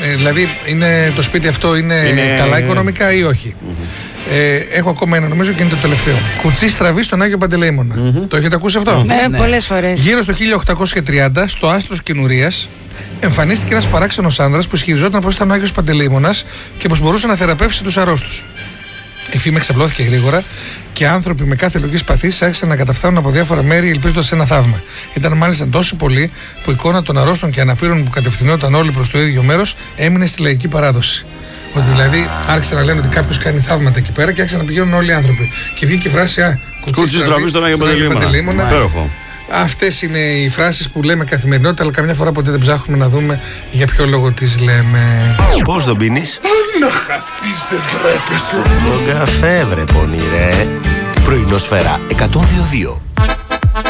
Δηλαδή, το σπίτι αυτό είναι καλά οικονομικά ή όχι. Έχω ακόμα ένα, νομίζω, και είναι το τελευταίο. Κουτσί στραβή στον Άγιο Παντελεήμονα. Το έχετε ακούσει αυτό? Ναι, πολλές φορές. Γύρω στο 1830, στο Άστρος Κινουρίας, εμφανίστηκε ένας παράξενος άνδρας που ισχυριζόταν πως ήταν ο Άγιος Παντελεήμονας και πως μπορούσε να θεραπεύσει τους αρρώστους. Η φήμη εξαπλώθηκε γρήγορα και άνθρωποι με κάθε λογική παθήσεις άρχισαν να καταφθάνουν από διάφορα μέρη ελπίζοντας σε ένα θαύμα. Ήταν μάλιστα τόσο πολλοί που η εικόνα των αρρώστων και αναπήρων που κατευθυνόταν όλοι προς το ίδιο μέρος έμεινε στη λαϊκή παράδοση. Ότι δηλαδή άρχισαν να λένε ότι κάποιος κάνει θαύματα εκεί πέρα και άρχισαν να πηγαίνουν όλοι οι άνθρωποι. Και βγήκε η φράση κουτσί στραβή στον Άγιο Παντελεήμονα. Αυτές είναι οι φράσεις που λέμε καθημερινότητα, αλλά καμιά φορά ποτέ δεν ψάχνουμε να δούμε για ποιο λόγο τις λέμε. Πώς τον πίνεις? Να χαθείς, δεν τρέπεσαι. Τον καφέ βρε πονηρέ. Πρωινόσφαιρα 102.2.